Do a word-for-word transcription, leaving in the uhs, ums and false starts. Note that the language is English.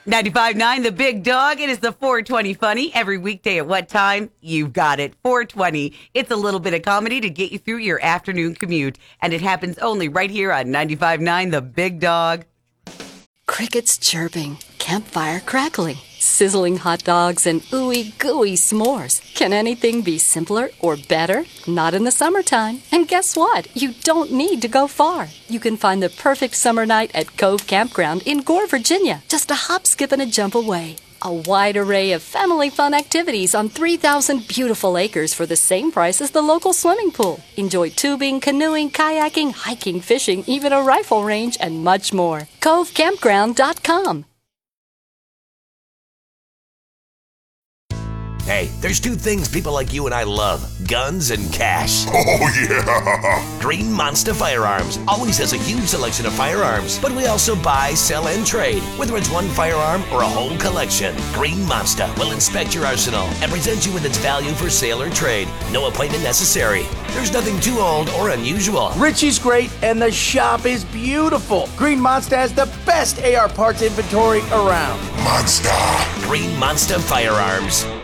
ninety-five point nine The Big Dog. It is the four twenty Funny. Every weekday at what time? You've got it. four twenty. It's a little bit of comedy to get you through your afternoon commute. And it happens only right here on ninety-five point nine The Big Dog. Crickets chirping, campfire crackling, sizzling hot dogs, and ooey gooey s'mores. Can anything be simpler or better? Not in the summertime. And guess what? You don't need to go far. You can find the perfect summer night at Cove Campground in Gore, Virginia. Just a hop, skip, and a jump away. A wide array of family fun activities on three thousand beautiful acres for the same price as the local swimming pool. Enjoy tubing, canoeing, kayaking, hiking, fishing, even a rifle range, and much more. cove campground dot com. Hey, there's two things people like you and I love: guns and cash. Oh, yeah! Green Monster Firearms always has a huge selection of firearms, but we also buy, sell, and trade, whether it's one firearm or a whole collection. Green Monster will inspect your arsenal and present you with its value for sale or trade. No appointment necessary. There's nothing too old or unusual. Richie's great, and the shop is beautiful. Green Monster has the best A R parts inventory around. Monster! Green Monster Firearms.